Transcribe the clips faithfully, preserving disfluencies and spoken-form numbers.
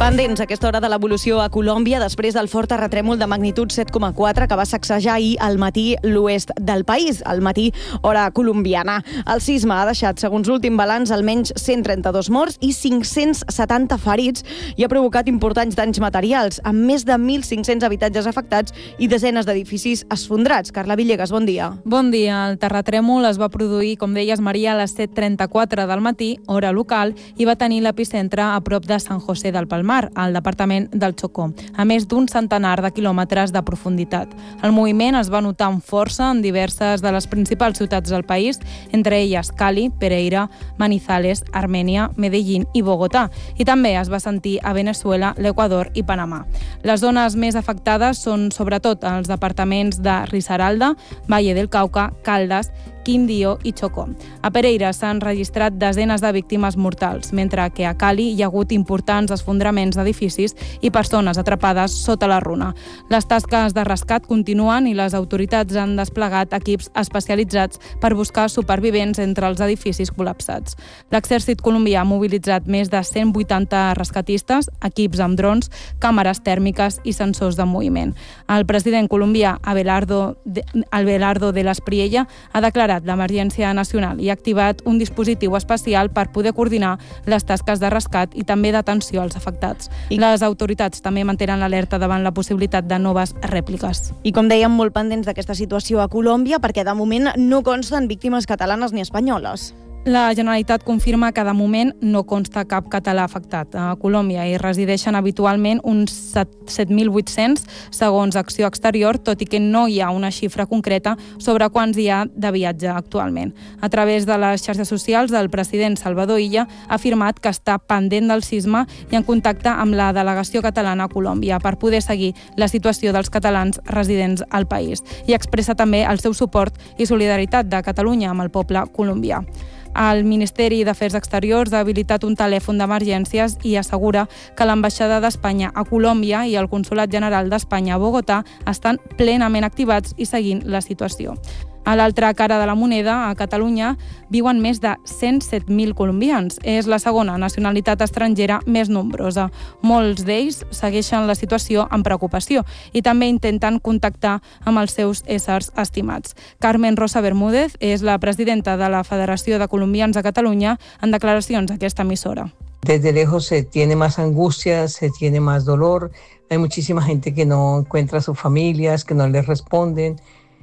Pendents a aquesta hora de l'evolució a Colòmbia després del fort terratrèmol de magnitud set coma quatre que va sacsejar ahir al matí l'oest del país, al matí hora colombiana. El sisme ha deixat, segons l'últim balanç, almenys cent trenta-dos morts i cinc-cents setanta ferits i ha provocat importants danys materials, amb més de mil cinc-cents habitatges afectats i desenes d'edificis esfondrats. Carla Villegas, bon dia. Bon dia. El terratrèmol es va produir, com deies, Maria, a les set trenta-quatre del matí, hora local, i va tenir l'epicentre a prop de San José del Palmar, al departament del Chocó, a més d'un centenar de quilòmetres de profunditat. El moviment es va notar amb força en diverses de les principals ciutats del país, entre elles Cali, Pereira, Manizales, Armènia, Medellín i Bogotà, i també es va sentir a Venezuela, l'Equador i Panamà. Les zones més afectades són sobretot els departaments de Risaralda, Valle del Cauca, Caldas, Quindío i Chocó. A Pereira s'han registrat desenes de víctimes mortals, mentre que a Cali hi ha hagut importants esfondraments d'edificis i persones atrapades sota la runa. Les tasques de rescat continuen i les autoritats han desplegat equips especialitzats per buscar supervivents entre els edificis col·lapsats. L'exèrcit colombià ha mobilitzat més de cent vuitanta rescatistes, equips amb drons, càmeres tèrmiques i sensors de moviment. El president colombià Abelardo de, Abelardo de las Priella ha declarat l'emergència nacional i ha activat un dispositiu especial per poder coordinar les tasques de rescat i també d'atenció als afectats. I les autoritats també mantenen l'alerta davant la possibilitat de noves rèpliques. I com dèiem, molt pendents d'aquesta situació a Colòmbia, perquè de moment no consten víctimes catalanes ni espanyoles. La Generalitat confirma que de moment no consta cap català afectat. A Colòmbia hi resideixen habitualment uns set mil vuit-cents, segons Acció Exterior, tot i que no hi ha una xifra concreta sobre quants hi ha de viatge actualment. A través de les xarxes socials, el president Salvador Illa ha afirmat que està pendent del sisme i en contacte amb la delegació catalana a Colòmbia per poder seguir la situació dels catalans residents al país i expressa també el seu suport i solidaritat de Catalunya amb el poble colombià. El Ministeri d'Afers Exteriors ha habilitat un telèfon d'emergències i assegura que l'Ambaixada d'Espanya a Colòmbia i el Consolat General d'Espanya a Bogotà estan plenament activats i seguint la situació. A l'altra cara de la moneda, a Catalunya, viuen més de cent set mil colombians. És la segona nacionalitat estrangera més nombrosa. Molts d'ells segueixen la situació amb preocupació i també intenten contactar amb els seus éssers estimats. Carmen Rosa Bermúdez és la presidenta de la Federació de Colombians a Catalunya en declaracions a aquesta emissora. Desde lejos se tiene más angustia, se tiene más dolor. Hay muchísima gente que no encuentra a sus familias, que no les responden.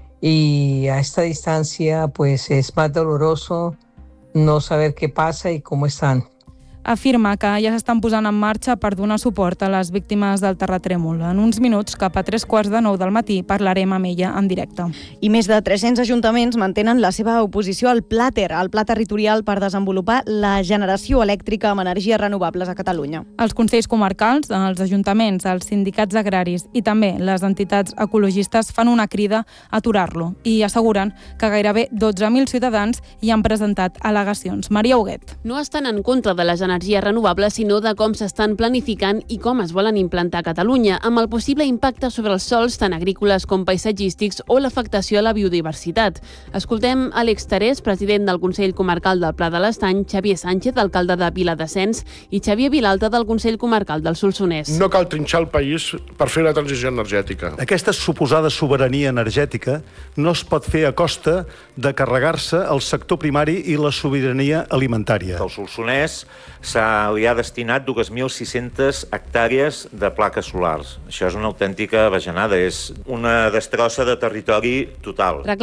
Y a esta distancia pues es más doloroso no saber qué pasa y cómo están. Afirma que ja s'estan posant en marxa per donar suport a les víctimes del terratrèmol. En uns minuts, cap a tres quarts de nou del matí, parlarem amb ella en directe. I més de tres-cents ajuntaments mantenen la seva oposició al Plater, el Pla Territorial per desenvolupar la generació elèctrica amb energies renovables a Catalunya. Els consells comarcals, els ajuntaments, els sindicats agraris i també les entitats ecologistes fan una crida a aturar-lo i asseguren que gairebé dotze mil ciutadans hi han presentat al·legacions. Maria Huguet. No estan en contra de la generació energies renovables, sinó de com s'estan planificant i com es volen implantar a Catalunya, amb el possible impacte sobre els sòls tant agrícoles com paisatgístics o l'afectació a la biodiversitat. Escoltem Àlex Tarés, president del Consell Comarcal del Pla de l'Estany, Xavier Sánchez, alcalde de Viladescens, i Xavier Vilalta del Consell Comarcal del Solsonès. No cal trinxar el país per fer la transició energètica. Aquesta suposada sobirania energètica no es pot fer a costa de carregar-se el sector primari i la sobirania alimentària. El Solsonès li ha destinat dos mil sis-centes hectàrees de plaques solars. Això és una autèntica bajanada, és una destrossa de territori total.